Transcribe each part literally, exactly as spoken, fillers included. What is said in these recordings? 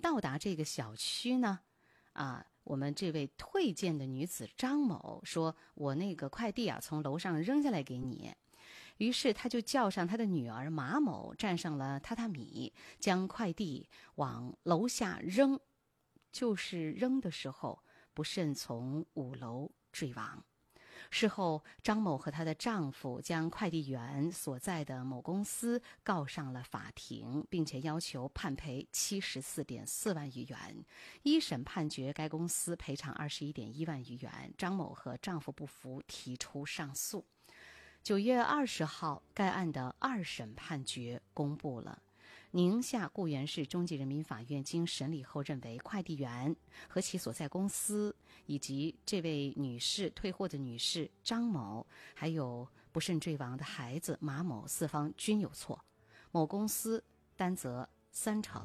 到达这个小区呢，啊，我们这位退件的女子张某说：“我那个快递啊，从楼上扔下来给你。”于是他就叫上他的女儿马某，站上了榻榻米，将快递往楼下扔。就是扔的时候，不慎从五楼坠亡。事后，张某和她的丈夫将快递员所在的某公司告上了法庭，并且要求判赔七十四点四万余元。一审判决该公司赔偿二十一点一万余元。张某和丈夫不服，提出上诉。九月二十号，该案的二审判决公布了。宁夏固原市中级人民法院经审理后认为，快递员和其所在公司以及这位女士退货的女士张某，还有不慎坠亡的孩子马某四方均有错，某公司担责三成。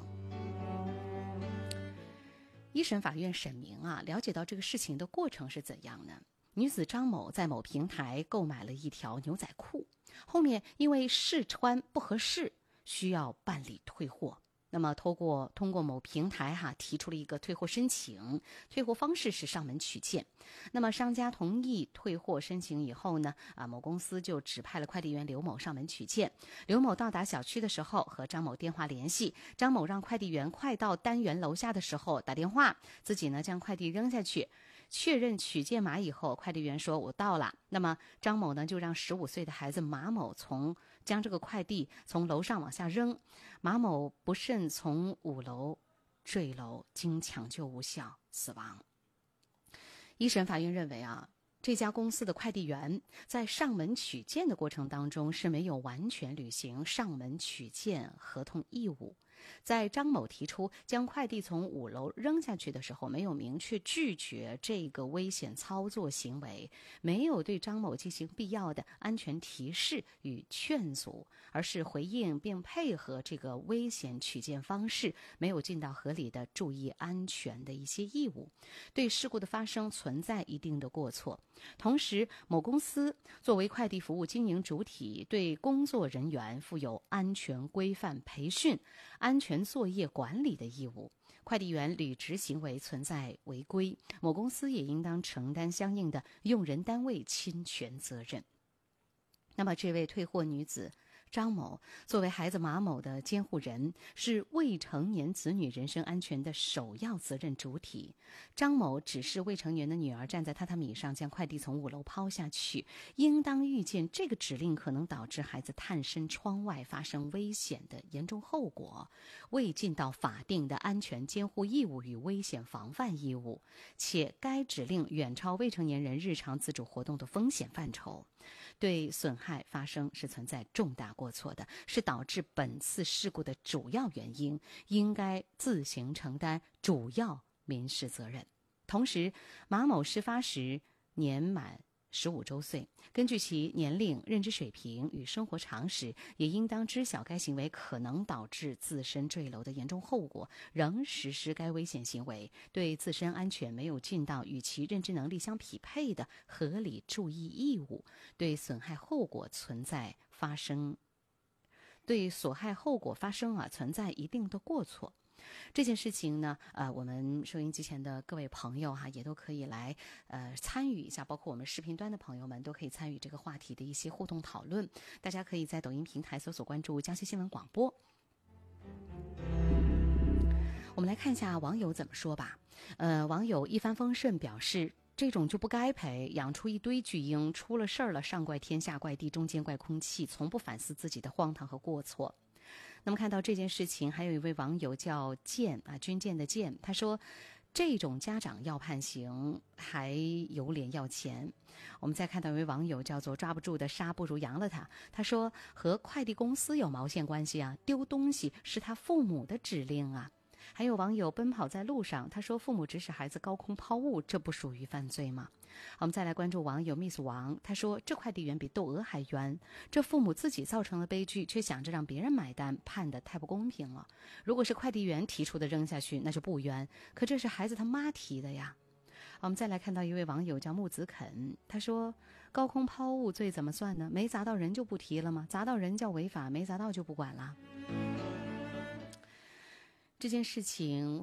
一审法院审明啊，了解到这个事情的过程是怎样呢？女子张某在某平台购买了一条牛仔裤，后面因为试穿不合适，需要办理退货。那么通过通过某平台哈提出了一个退货申请，退货方式是上门取件。那么商家同意退货申请以后呢，啊某公司就指派了快递员刘某上门取件。刘某到达小区的时候和张某电话联系，张某让快递员快到单元楼下的时候打电话，自己呢将快递扔下去。确认取件码以后，快递员说我到了。那么张某呢就让十五岁的孩子马某从将这个快递从楼上往下扔，马某不慎从五楼坠楼，经抢救无效死亡。一审法院认为啊，这家公司的快递员在上门取件的过程当中是没有完全履行上门取件合同义务。在张某提出将快递从五楼扔下去的时候，没有明确拒绝这个危险操作行为，没有对张某进行必要的安全提示与劝阻，而是回应并配合这个危险取件方式，没有尽到合理的注意安全的一些义务，对事故的发生存在一定的过错。同时，某公司作为快递服务经营主体，对工作人员负有安全规范培训、安全作业管理的义务。快递员履职行为存在违规，某公司也应当承担相应的用人单位侵权责任。那么这位退货女子张某作为孩子马某的监护人，是未成年子女人身安全的首要责任主体。张某指示未成年的女儿站在榻榻米上将快递从五楼抛下去，应当预见这个指令可能导致孩子探身窗外发生危险的严重后果，未尽到法定的安全监护义务与危险防范义务，且该指令远超未成年人日常自主活动的风险范畴，对损害发生是存在重大过错的，是导致本次事故的主要原因，应该自行承担主要民事责任。同时，马某事发时年满十五周岁，根据其年龄、认知水平与生活常识，也应当知晓该行为可能导致自身坠楼的严重后果，仍实施该危险行为，对自身安全没有尽到与其认知能力相匹配的合理注意义务，对损害后果存在发生对所害后果发生啊存在一定的过错。这件事情呢，呃，我们收音机前的各位朋友哈、啊，也都可以来呃参与一下，包括我们视频端的朋友们都可以参与这个话题的一些互动讨论。大家可以在抖音平台搜索关注江西新闻广播。我们来看一下网友怎么说吧。呃，网友一帆风顺表示，这种就不该赔，养出一堆巨婴，出了事儿了上怪天下怪地，中间怪空气，从不反思自己的荒唐和过错。那么看到这件事情，还有一位网友叫剑啊，军舰的剑，他说这种家长要判刑，还有脸要钱。我们再看到一位网友叫做抓不住的杀，不如扬了他。他说和快递公司有毛线关系啊？丢东西是他父母的指令啊。还有网友奔跑在路上，他说父母指使孩子高空抛物，这不属于犯罪吗？我们再来关注网友 Miss 王，他说这快递员比窦娥还冤，这父母自己造成了悲剧，却想着让别人买单，判得太不公平了。如果是快递员提出的扔下去，那就不冤，可这是孩子他妈提的呀。我们再来看到一位网友叫木子肯，他说高空抛物罪怎么算呢？没砸到人就不提了吗？砸到人叫违法，没砸到就不管了。这件事情